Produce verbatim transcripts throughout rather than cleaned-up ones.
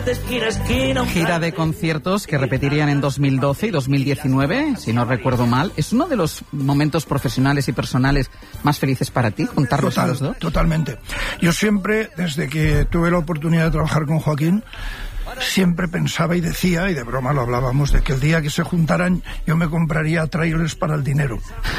Esquina, esquina, gira de conciertos que repetirían en dos mil doce y dos mil diecinueve, si no recuerdo mal. ¿Es uno de los momentos profesionales y personales más felices para ti, juntarlos Total, a los dos? Totalmente. Yo siempre, desde que tuve la oportunidad de trabajar con Joaquín, siempre pensaba y decía, y de broma lo hablábamos, de que el día que se juntaran yo me compraría trailers para el dinero.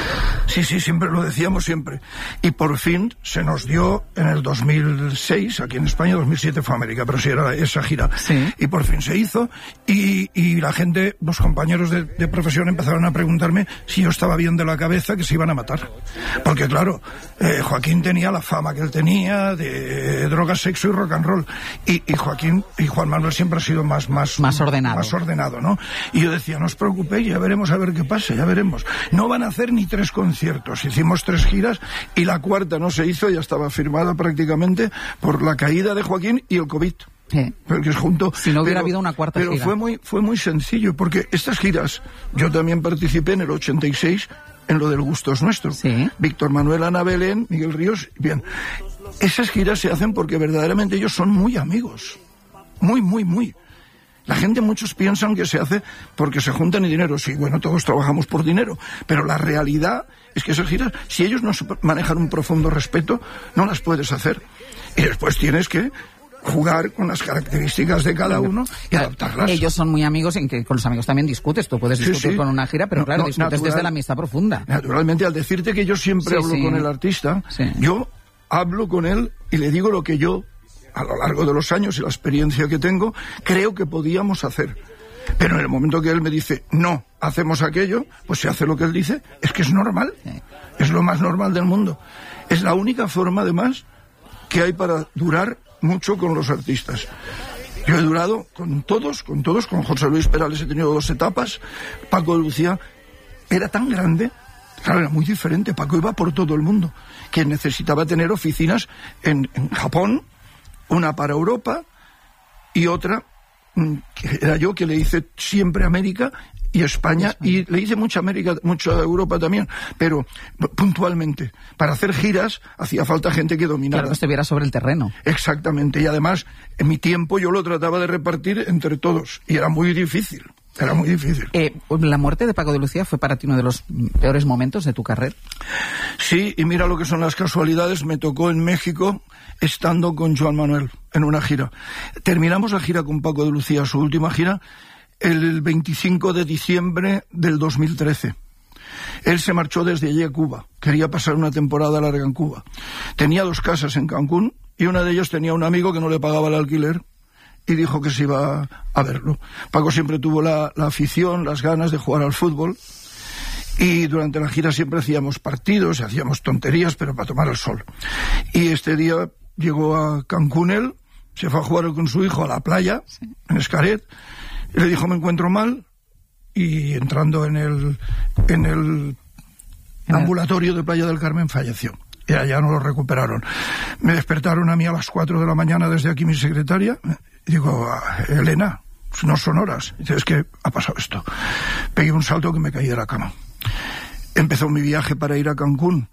Sí, sí, siempre lo decíamos siempre. Y por fin se nos dio en el dos mil seis, aquí en España, dos mil siete fue América, pero sí era esa gira. Sí. Y por fin se hizo, y, y la gente, los compañeros de, de profesión empezaron a preguntarme si yo estaba bien de la cabeza, que se iban a matar. Porque claro, eh, Joaquín tenía la fama que él tenía de drogas, sexo y rock and roll. Y, y Joaquín y Juan Manuel siempre ha sido más, más, más ordenado. Más ordenado, ¿no? Y yo decía, no os preocupéis, ya veremos a ver qué pasa, ya veremos. No van a hacer ni tres conciertos. Hicimos tres giras y la cuarta no se hizo, ya estaba firmada prácticamente por la caída de Joaquín y el COVID. Sí. Porque es junto, si no hubiera pero, habido una cuarta pero gira. Pero fue muy, fue muy sencillo, porque estas giras, yo también participé en el ochenta y seis en lo del Gusto es Nuestro. Sí. Víctor Manuel, Ana Belén, Miguel Ríos, bien. Esas giras se hacen porque verdaderamente ellos son muy amigos. Muy, muy, muy. La gente, muchos piensan que se hace porque se juntan y dinero. Sí, bueno, todos trabajamos por dinero, pero la realidad es que esas giras, si ellos no manejan un profundo respeto, no las puedes hacer. Y después tienes que jugar con las características de cada uno y adaptarlas. Ellos son muy amigos, en que con los amigos también discutes. Tú puedes discutir sí, sí. con una gira, pero no, claro, no, discutes natural, desde la amistad profunda. Naturalmente, al decirte que yo siempre sí, hablo sí. con el artista, sí. yo hablo con él y le digo lo que yo, a lo largo de los años y la experiencia que tengo, creo que podíamos hacer. Pero en el momento que él me dice, no, hacemos aquello, pues se hace lo que él dice. Es que es normal. Sí. Es lo más normal del mundo. Es la única forma, además, que hay para durar mucho con los artistas. Yo he durado con todos, con todos, con José Luis Perales he tenido dos etapas. Paco de Lucía era tan grande, claro, era muy diferente. Paco iba por todo el mundo, que necesitaba tener oficinas en, en Japón, una para Europa y otra que era yo, que le hice siempre América y España, y le hice mucha América, mucha Europa también, pero puntualmente. Para hacer giras hacía falta gente que dominara. Claro, que estuviera sobre el terreno. Exactamente, y además en mi tiempo yo lo trataba de repartir entre todos, y era muy difícil. Era muy difícil. Eh, ¿La muerte de Paco de Lucía fue para ti uno de los peores momentos de tu carrera? Sí, y mira lo que son las casualidades. Me tocó en México estando con Joan Manuel en una gira. Terminamos la gira con Paco de Lucía, su última gira, el veinticinco de diciembre del dos mil trece. Él se marchó desde allí a Cuba. Quería pasar una temporada larga en Cuba. Tenía dos casas en Cancún y una de ellas tenía un amigo que no le pagaba el alquiler. Y dijo que se iba a verlo. Paco siempre tuvo la, la afición, las ganas de jugar al fútbol, y durante la gira siempre hacíamos partidos, hacíamos tonterías, pero para tomar el sol. Y este día llegó a Cancún él, se fue a jugar con su hijo a la playa, sí. en Xcaret, y le dijo, me encuentro mal, y entrando en el, en el ambulatorio de Playa del Carmen falleció. Y allá no lo recuperaron. Me despertaron a mí a las cuatro de la mañana desde aquí mi secretaria. Y digo, Elena, no son horas. Y dice, es que ha pasado esto. Pegué un salto que me caí de la cama. Empezó mi viaje para ir a Cancún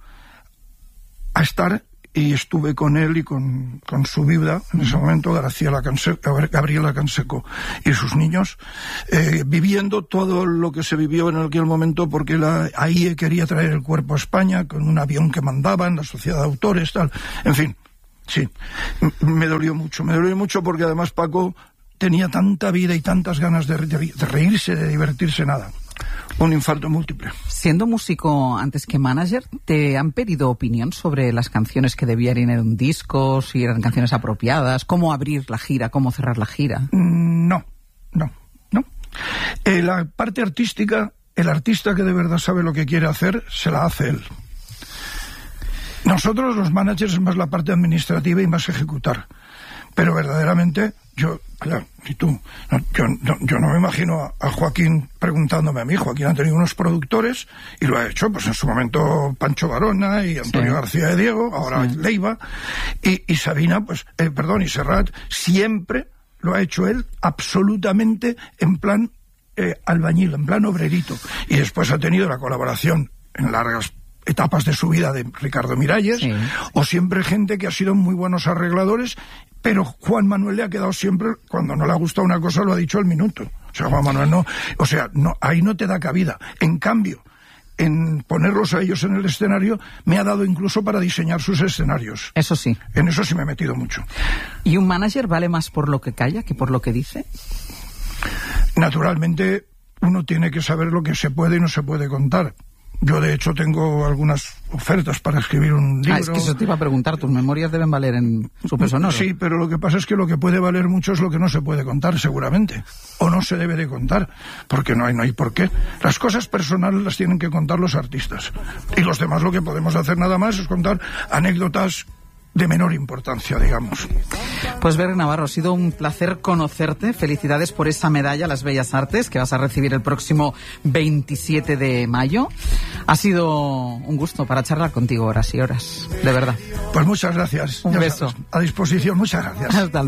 a estar, y estuve con él y con, con su viuda, en ese momento, Graciela Canseco, Gabriela Canseco, y sus niños, eh, viviendo todo lo que se vivió en aquel momento, porque la A I E quería traer el cuerpo a España con un avión que mandaban, la sociedad de autores, tal, en fin. Sí, me dolió mucho, me dolió mucho porque además Paco tenía tanta vida y tantas ganas de, de, de reírse, de divertirse, nada. Un infarto múltiple. Siendo músico antes que manager, ¿te han pedido opinión sobre las canciones que debían ir en un disco, si eran canciones apropiadas, cómo abrir la gira, cómo cerrar la gira? No, no, no. Eh, la parte artística, el artista que de verdad sabe lo que quiere hacer, se la hace él. Nosotros los managers es más la parte administrativa y más ejecutar, pero verdaderamente yo, claro, y tú, no, yo, no, yo no me imagino a, a Joaquín preguntándome a mí. Joaquín ha tenido unos productores y lo ha hecho, pues en su momento Pancho Varona y Antonio sí. García de Diego, ahora sí. Leiva, y, y Sabina, pues, eh, perdón, y Serrat, siempre lo ha hecho él absolutamente en plan eh, albañil, en plan obrerito, y después ha tenido la colaboración en largas etapas de su vida de Ricardo Miralles, sí. o siempre gente que ha sido muy buenos arregladores, pero Juan Manuel le ha quedado siempre, cuando no le ha gustado una cosa, lo ha dicho al minuto. O sea, Juan Manuel no, o sea, no, ahí no te da cabida. En cambio, en ponerlos a ellos en el escenario, me ha dado incluso para diseñar sus escenarios. Eso sí. En eso sí me he metido mucho. ¿Y un manager vale más por lo que calla que por lo que dice? Naturalmente, uno tiene que saber lo que se puede y no se puede contar. Yo, de hecho, tengo algunas ofertas para escribir un libro. Ah, es que eso te iba a preguntar. Tus memorias deben valer en su peso sonoro. Sí, pero lo que pasa es que lo que puede valer mucho es lo que no se puede contar, seguramente. O no se debe de contar, porque no hay, no hay por qué. Las cosas personales las tienen que contar los artistas. Y los demás lo que podemos hacer nada más es contar anécdotas de menor importancia, digamos. Pues Berry Navarro, ha sido un placer conocerte. Felicidades por esa medalla a las Bellas Artes que vas a recibir el próximo veintisiete de mayo. Ha sido un gusto para charlar contigo horas y horas, de verdad. Pues muchas gracias. Un ya beso. Sabes, a disposición, muchas gracias. Hasta luego.